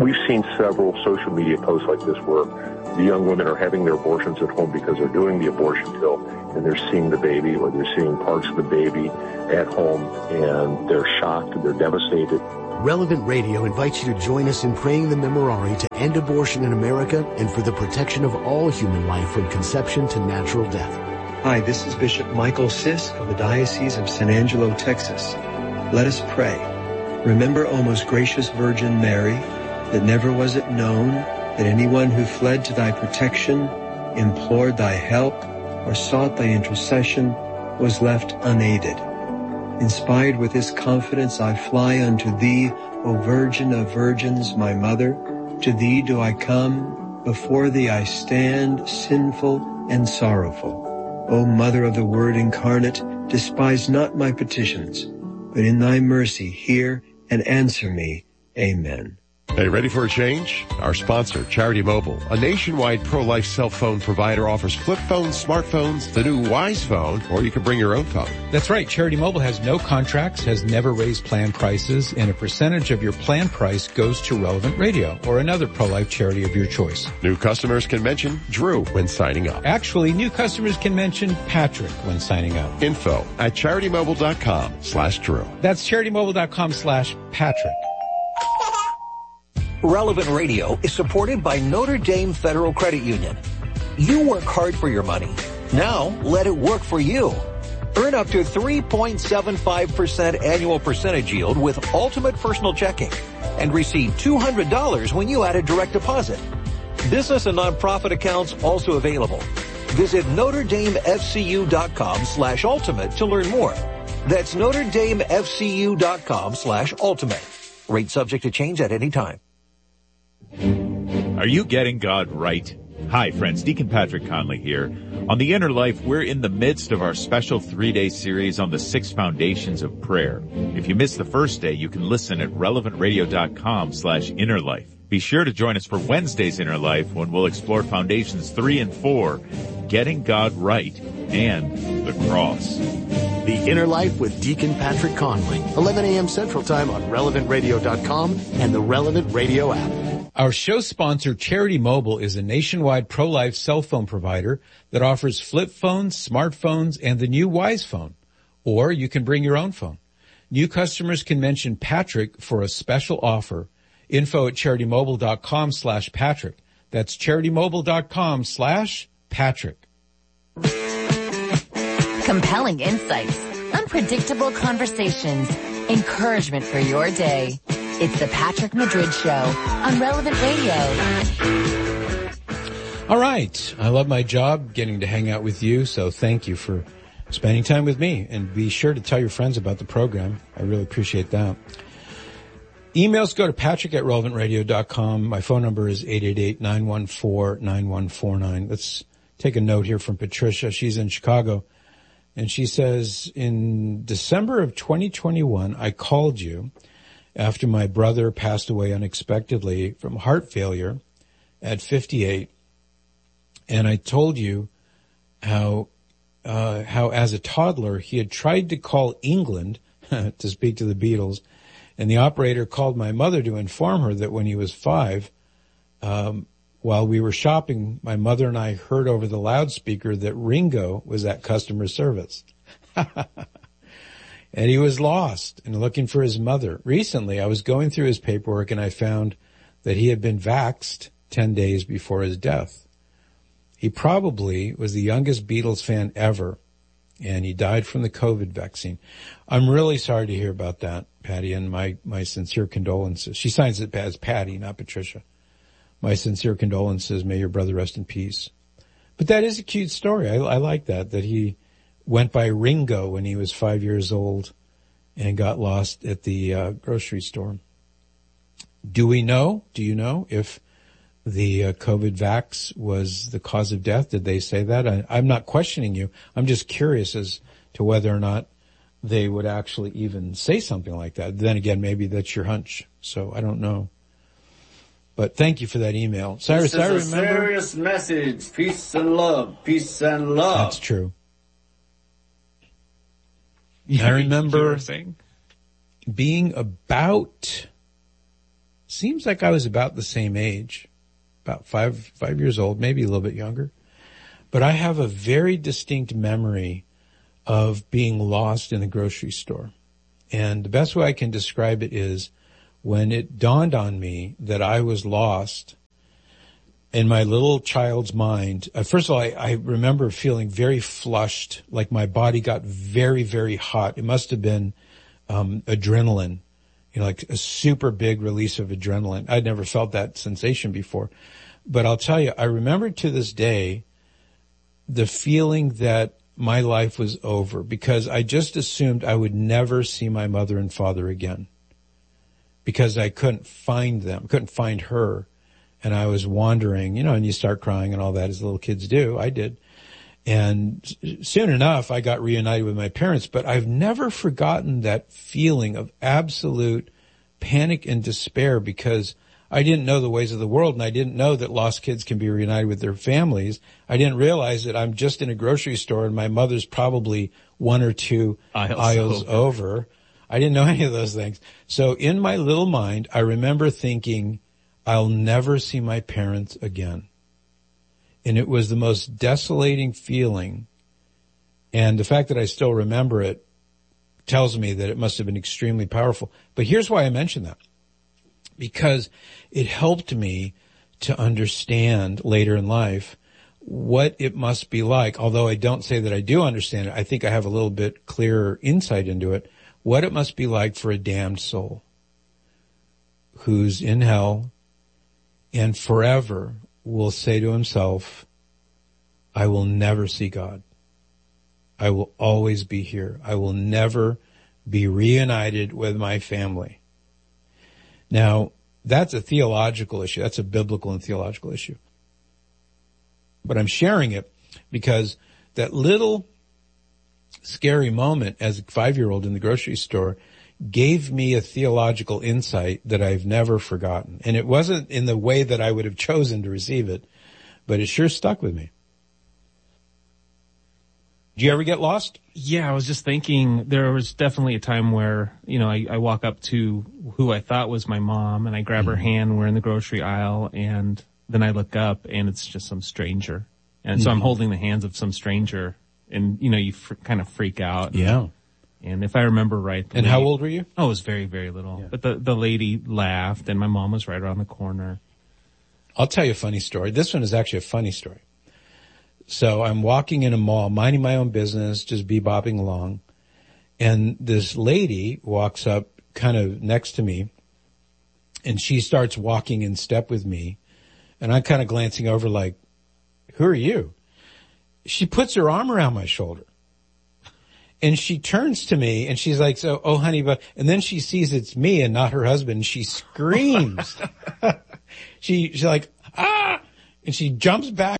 we've seen several social media posts like this where the young women are having their abortions at home because they're doing the abortion pill and they're seeing the baby or they're seeing parts of the baby at home and they're shocked and they're devastated. Relevant Radio invites you to join us in praying the Memorare to end abortion in America and for the protection of all human life from conception to natural death. Hi, this is Bishop Michael Sisk of the Diocese of San Angelo, Texas. Let us pray. Remember, O most gracious Virgin Mary, that never was it known that anyone who fled to thy protection, implored thy help, or sought thy intercession was left unaided. Inspired with this confidence, I fly unto thee, O Virgin of Virgins, my Mother. To thee do I come, before thee I stand, sinful and sorrowful. O Mother of the Word incarnate, despise not my petitions, but in thy mercy hear and answer me. Amen. Hey, ready for a change? Our sponsor, Charity Mobile, a nationwide pro-life cell phone provider, offers flip phones, smartphones, the new Wise phone, or you can bring your own phone. That's right. Charity Mobile has no contracts, has never raised plan prices, and a percentage of your plan price goes to Relevant Radio or another pro-life charity of your choice. New customers can mention Drew when signing up. Actually, new customers can mention Patrick when signing up. Info at CharityMobile.com/Drew. That's CharityMobile.com/Patrick. Relevant Radio is supported by Notre Dame Federal Credit Union. You work hard for your money. Now let it work for you. Earn up to 3.75% annual percentage yield with Ultimate Personal Checking and receive $200 when you add a direct deposit. Business and nonprofit accounts also available. Visit NotreDameFCU.com/ultimate to learn more. That's NotreDameFCU.com/ultimate. Rate subject to change at any time. Are you getting God right? Hi, friends. Deacon Patrick Conley here. On The Inner Life, we're in the midst of our special 3-day series on the 6 foundations of prayer. If you missed the first day, you can listen at relevantradio.com/innerlife. Be sure to join us for Wednesday's Inner Life when we'll explore foundations 3 and 4, getting God right, and the cross. The Inner Life with Deacon Patrick Conley, 11 a.m. Central Time on relevantradio.com and the Relevant Radio app. Our show sponsor, Charity Mobile, is a nationwide pro-life cell phone provider that offers flip phones, smartphones, and the new Wise phone. Or you can bring your own phone. New customers can mention Patrick for a special offer. Info at CharityMobile.com/Patrick. That's CharityMobile.com/Patrick. Compelling insights, unpredictable conversations, encouragement for your day. It's the Patrick Madrid Show on Relevant Radio. All right. I love my job getting to hang out with you, so thank you for spending time with me. And be sure to tell your friends about the program. I really appreciate that. Emails go to patrick@relevantradio.com. My phone number is 888-914-9149. Let's take a note here from Patricia. She's in Chicago. And she says, in December of 2021, I called you after my brother passed away unexpectedly from heart failure at 58. And I told you how as a toddler, he had tried to call England to speak to the Beatles. And the operator called my mother to inform her that when he was 5, while we were shopping, my mother and I heard over the loudspeaker that Ringo was at customer service. And he was lost and looking for his mother. Recently, I was going through his paperwork and I found that he had been vaxxed 10 days before his death. He probably was the youngest Beatles fan ever, and he died from the COVID vaccine. I'm really sorry to hear about that, Patty, and my sincere condolences. She signs it as Patty, not Patricia. My sincere condolences. May your brother rest in peace. But that is a cute story. I like that he went by Ringo when he was 5 years old and got lost at the grocery store. Do you know if the COVID vax was the cause of death? Did they say that? I'm not questioning you. I'm just curious as to whether or not they would actually even say something like that. Then again, maybe that's your hunch. So I don't know. But thank you for that email. Cyrus, I remember. This is a serious message. Peace and love. Peace and love. That's true. I remember being about seems like I was about the same age, about five years old, maybe a little bit younger. But I have a very distinct memory of being lost in the grocery store. And the best way I can describe it is when it dawned on me that I was lost in my little child's mind. First of all, I remember feeling very flushed, like my body got very, very hot. It must have been adrenaline, like a super big release of adrenaline. I'd never felt that sensation before. But I'll tell you, I remember to this day the feeling that my life was over because I just assumed I would never see my mother and father again because I couldn't find them, couldn't find her. And I was wandering, and you start crying and all that as little kids do. I did. And soon enough, I got reunited with my parents, but I've never forgotten that feeling of absolute panic and despair because I didn't know the ways of the world, and I didn't know that lost kids can be reunited with their families. I didn't realize that I'm just in a grocery store and my mother's probably one or two aisles over. I didn't know any of those things. So in my little mind, I remember thinking, I'll never see my parents again. And it was the most desolating feeling. And the fact that I still remember it tells me that it must have been extremely powerful. But here's why I mention that. Because it helped me to understand later in life what it must be like. Although I don't say that I do understand it, I think I have a little bit clearer insight into it. What it must be like for a damned soul who's in hell and forever will say to himself, I will never see God. I will always be here. I will never be reunited with my family. Now, that's a theological issue. That's a biblical and theological issue. But I'm sharing it because that little scary moment as a 5-year-old in the grocery store gave me a theological insight that I've never forgotten. And it wasn't in the way that I would have chosen to receive it, but it sure stuck with me. Do you ever get lost? Yeah, I was just thinking there was definitely a time where, I walk up to who I thought was my mom and I grab her hand, we're in the grocery aisle, and then I look up and it's just some stranger. And so I'm holding the hands of some stranger and, you kind of freak out. Yeah. And if I remember right. And how old were you? I was very, very little. Yeah. But the lady laughed and my mom was right around the corner. I'll tell you a funny story. This one is actually a funny story. So I'm walking in a mall, minding my own business, just bebopping along. And this lady walks up kind of next to me and she starts walking in step with me. And I'm kind of glancing over like, who are you? She puts her arm around my shoulder. And she turns to me and she's like, oh honey, but, and then she sees it's me and not her husband. And she screams. She's like, ah, and she jumps back.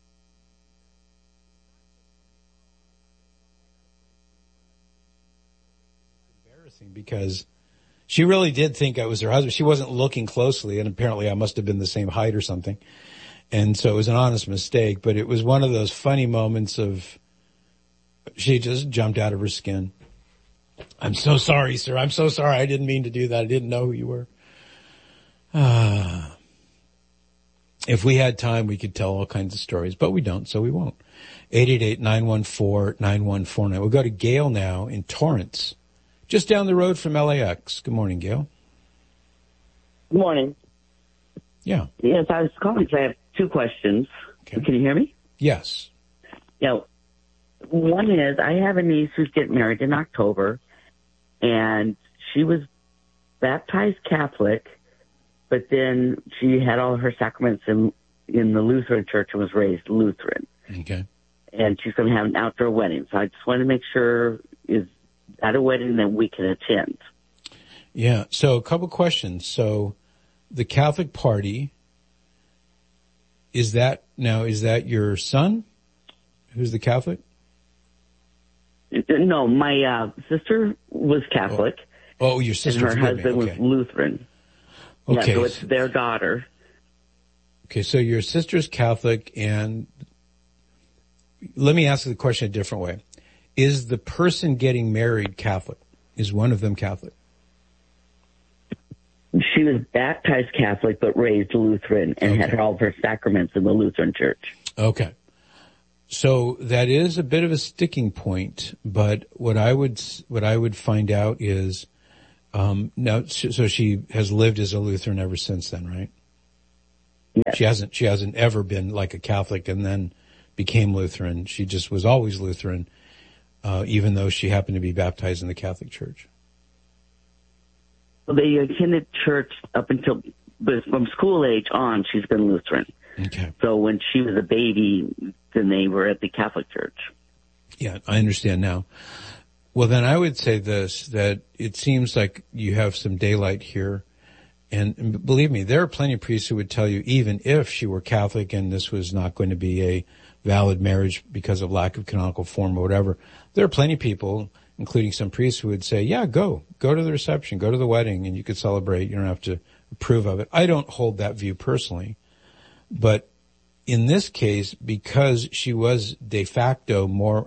Embarrassing because she really did think I was her husband. She wasn't looking closely and apparently I must have been the same height or something. And so it was an honest mistake, but it was one of those funny moments of, she just jumped out of her skin. I'm so sorry, sir. I'm so sorry. I didn't mean to do that. I didn't know who you were. If we had time, we could tell all kinds of stories, but we don't, so we won't. 888-914-9149. We'll go to Gail now in Torrance, just down the road from LAX. Good morning, Gail. Good morning. Yeah. Yes, I was calling because I have two questions. Okay. Can you hear me? Yes. Yeah. One is I have a niece who's getting married in October, and she was baptized Catholic, but then she had all her sacraments in the Lutheran church and was raised Lutheran. Okay. And she's going to have an outdoor wedding. So I just want to make sure, is that a wedding that we can attend? Yeah. So a couple questions. So the Catholic party, is that your son who's the Catholic? No, my sister was Catholic. Oh, your sister. And her husband was Lutheran. Okay. Yeah, so it's their daughter. Okay, so your sister's Catholic, and let me ask the question a different way. Is the person getting married Catholic? Is one of them Catholic? She was baptized Catholic but raised Lutheran and had all of her sacraments in the Lutheran Church. Okay. So that is a bit of a sticking point, but what I would find out is, now, so she has lived as a Lutheran ever since then, right? Yes. She hasn't ever been like a Catholic and then became Lutheran. She just was always Lutheran, even though she happened to be baptized in the Catholic Church. Well, they attended church up until, but from school age on, she's been Lutheran. Okay. So when she was a baby, then they were at the Catholic Church. Yeah, I understand now. Well, then I would say this, that it seems like you have some daylight here. And believe me, there are plenty of priests who would tell you, even if she were Catholic and this was not going to be a valid marriage because of lack of canonical form or whatever, there are plenty of people, including some priests, who would say, yeah, go to the reception, go to the wedding, and you could celebrate. You don't have to approve of it. I don't hold that view personally. But in this case, because she was de facto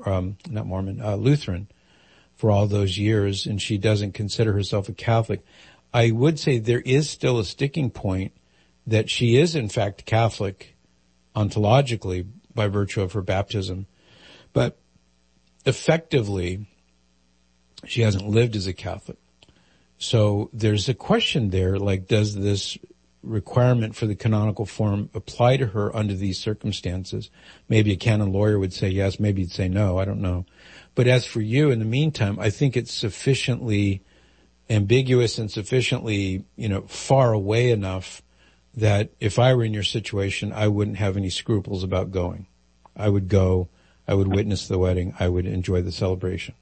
Lutheran for all those years, and she doesn't consider herself a Catholic, I would say there is still a sticking point that she is in fact Catholic ontologically by virtue of her baptism, but effectively she hasn't lived as a Catholic. So there's a question there, like, does this requirement for the canonical form apply to her under these circumstances? Maybe a canon lawyer would say yes, maybe he'd say no, I don't know. But as for you, in the meantime, I think it's sufficiently ambiguous and sufficiently, far away enough that if I were in your situation, I wouldn't have any scruples about going. I would go, I would witness the wedding, I would enjoy the celebration.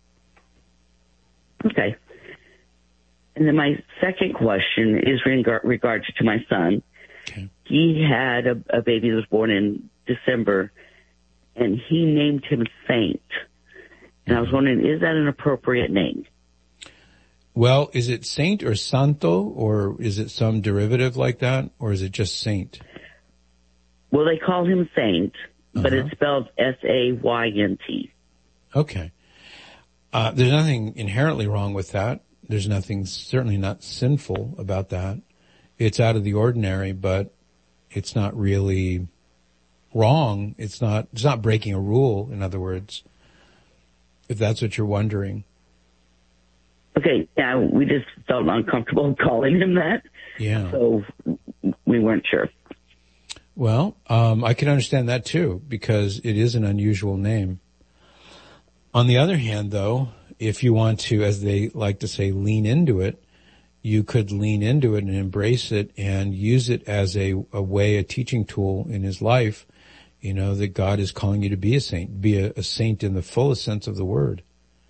Okay. And then my second question is regards to my son. Okay. He had a baby that was born in December, and he named him Saint. And I was wondering, is that an appropriate name? Well, is it Saint or Santo, or is it some derivative like that, or is it just Saint? Well, they call him Saint, but it's spelled S-A-Y-N-T. Okay. There's nothing inherently wrong with that. There's nothing certainly not sinful about that. It's out of the ordinary, but it's not really wrong. It's not breaking a rule, in other words, if that's what you're wondering. Okay, yeah, we just felt uncomfortable calling him that. Yeah. So we weren't sure. Well, I can understand that too, because it is an unusual name. On the other hand, though, if you want to, as they like to say, lean into it, you could lean into it and embrace it and use it as a teaching tool in his life, that God is calling you to be a saint, be a saint in the fullest sense of the word.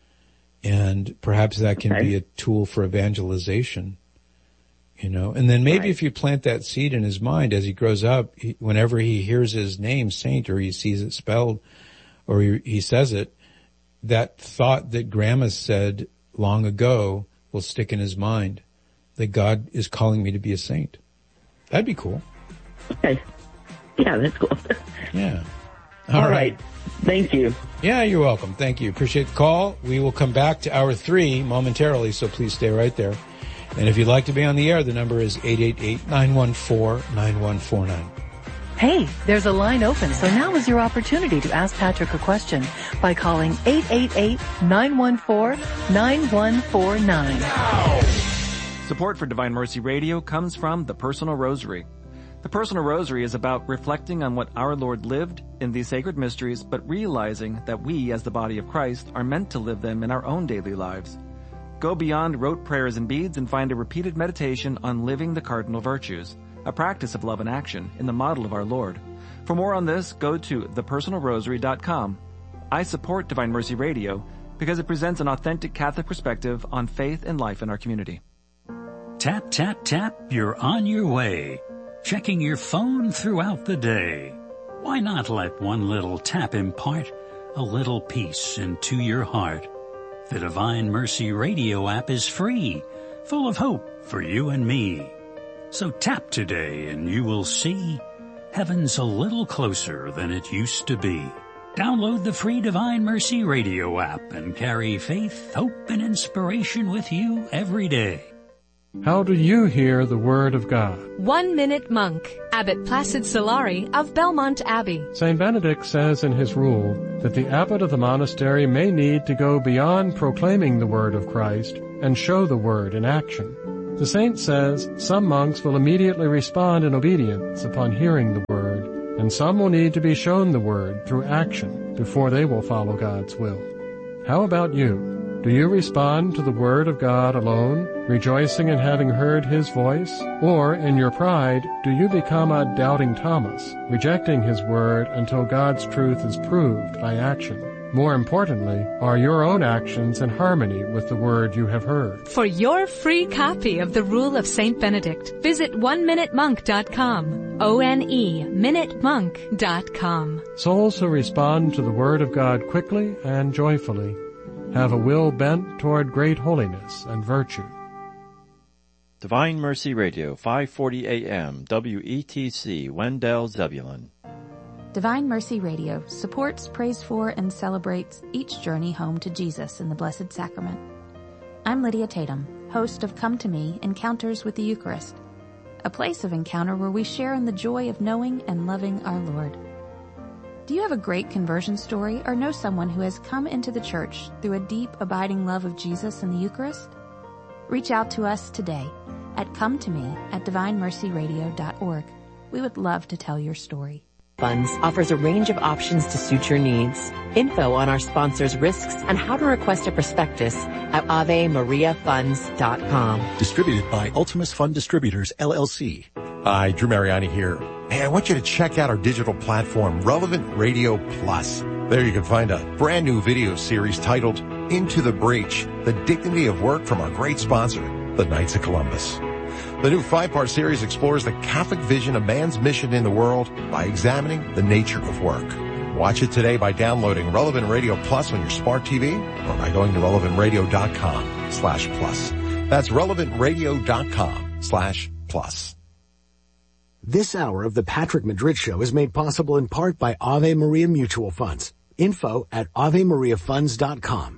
And perhaps that can be a tool for evangelization, and then maybe if you plant that seed in his mind as he grows up, whenever he hears his name, Saint, or he sees it spelled, or he says it, that thought that Grandma said long ago will stick in his mind, that God is calling me to be a saint. That'd be cool. Okay. Yeah, that's cool. Yeah. All right. Thank you. Yeah, you're welcome. Thank you. Appreciate the call. We will come back to hour 3 momentarily, so please stay right there. And if you'd like to be on the air, the number is 888-914-9149. Hey, there's a line open, so now is your opportunity to ask Patrick a question by calling 888-914-9149. Support for Divine Mercy Radio comes from the Personal Rosary. The Personal Rosary is about reflecting on what our Lord lived in these sacred mysteries, but realizing that we, as the body of Christ, are meant to live them in our own daily lives. Go beyond rote prayers and beads and find a repeated meditation on living the cardinal virtues, a practice of love and action in the model of our Lord. For more on this, go to thepersonalrosary.com. I support Divine Mercy Radio because it presents an authentic Catholic perspective on faith and life in our community. Tap, tap, tap, you're on your way. Checking your phone throughout the day. Why not let one little tap impart a little peace into your heart? The Divine Mercy Radio app is free, full of hope for you and me. So tap today and you will see heaven's a little closer than it used to be. Download the free Divine Mercy Radio app and carry faith, hope, and inspiration with you every day. How do you hear the Word of God? 1 Minute Monk, Abbot Placid Solari of Belmont Abbey. St. Benedict says in his rule that the abbot of the monastery may need to go beyond proclaiming the Word of Christ and show the Word in action. The saint says some monks will immediately respond in obedience upon hearing the Word, and some will need to be shown the Word through action before they will follow God's will. How about you? Do you respond to the Word of God alone, rejoicing in having heard His voice? Or, in your pride, do you become a doubting Thomas, rejecting His Word until God's truth is proved by action? More importantly, are your own actions in harmony with the Word you have heard? For your free copy of the Rule of St. Benedict, visit oneminutemonk.com. ONE-minutemonk.com. Souls who respond to the Word of God quickly and joyfully have a will bent toward great holiness and virtue. Divine Mercy Radio, 540 AM, WETC, Wendell, Zebulon. Divine Mercy Radio supports, prays for, and celebrates each journey home to Jesus in the Blessed Sacrament. I'm Lydia Tatum, host of Come to Me, Encounters with the Eucharist, a place of encounter where we share in the joy of knowing and loving our Lord. Do you have a great conversion story or know someone who has come into the church through a deep, abiding love of Jesus and the Eucharist? Reach out to us today at cometome@divinemercyradio.org. We would love to tell your story. Funds offers a range of options to suit your needs. Info on our sponsors' risks and how to request a prospectus at AveMariaFunds.com. Distributed by Ultimus Fund Distributors, LLC. Hi, Drew Mariani here. Hey, I want you to check out our digital platform, Relevant Radio Plus. There you can find a brand new video series titled Into the Breach, The Dignity of Work from our great sponsor, the Knights of Columbus. The new 5-part series explores the Catholic vision of man's mission in the world by examining the nature of work. Watch it today by downloading Relevant Radio Plus on your smart TV or by going to relevantradio.com/plus. That's relevantradio.com/plus. This hour of the Patrick Madrid Show is made possible in part by Ave Maria Mutual Funds. Info at AveMariaFunds.com.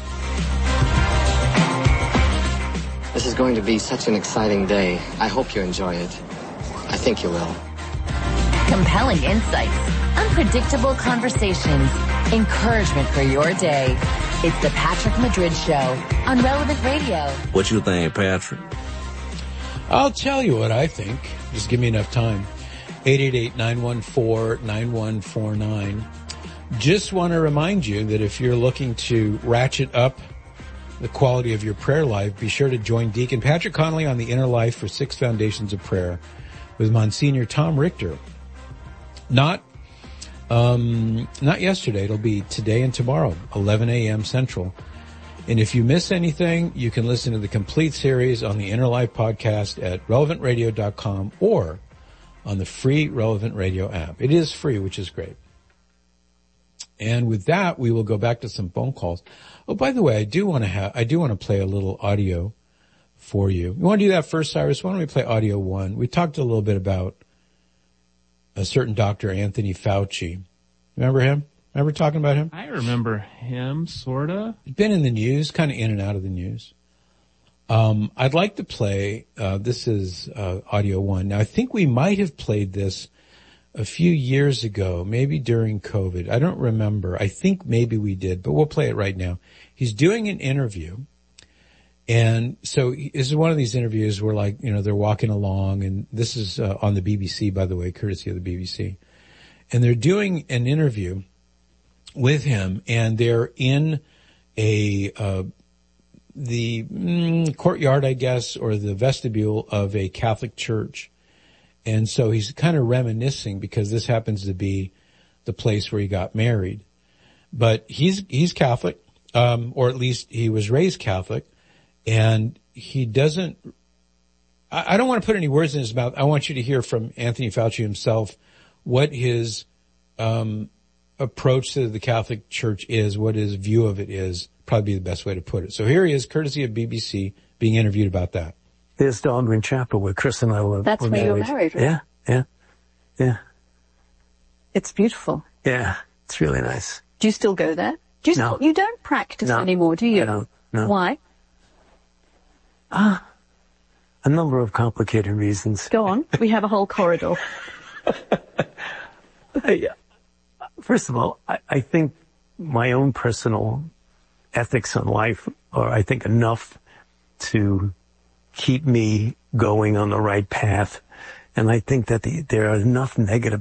This is going to be such an exciting day. I hope you enjoy it. I think you will. Compelling insights, unpredictable conversations, encouragement for your day. It's the Patrick Madrid Show on Relevant Radio. What you think, Patrick? I'll tell you what I think. Just give me enough time. 888-914-9149. Just want to remind you that if you're looking to ratchet up the quality of your prayer life, be sure to join Deacon Patrick Connolly on the Inner Life for 6 Foundations of Prayer with Monsignor Tom Richter. Not yesterday. It'll be today and tomorrow, 11 a.m. Central. And if you miss anything, you can listen to the complete series on the Inner Life podcast at relevantradio.com or on the free Relevant Radio app. It is free, which is great. And with that, we will go back to some phone calls. Oh, by the way, I do want to play a little audio for you. You want to do that first, Cyrus? Why don't we play audio 1? We talked a little bit about a certain Dr. Anthony Fauci. Remember him? Remember talking about him? I remember him, sorta. He's been in the news, kind of in and out of the news. I'd like to play, this is audio 1. Now, I think we might have played this a few years ago, maybe during COVID. I don't remember. I think maybe we did, but we'll play it right now. He's doing an interview. And so this is one of these interviews where, like, you know, they're walking along, and this is on the BBC, by the way, courtesy of the BBC. And they're doing an interview with him, and they're in the courtyard, I guess, or the vestibule of a Catholic church. And so he's kind of reminiscing because this happens to be the place where he got married. But he's Catholic, or at least he was raised Catholic, and he doesn't, I don't want to put any words in his mouth. I want you to hear from Anthony Fauci himself what his approach to the Catholic Church is, what his view of it is, probably be the best way to put it. So here he is, courtesy of BBC, being interviewed about that. There's Dahlgren Chapel where Chris and I were That's where you were married, right? Yeah. It's beautiful. Yeah, it's really nice. Do you still go there? No. You don't practice anymore, do you? No. Why? A number of complicated reasons. Go on. We have a whole corridor. First of all, I think my own personal ethics on life are, I think, enough to keep me going on the right path. And I think that there are enough negative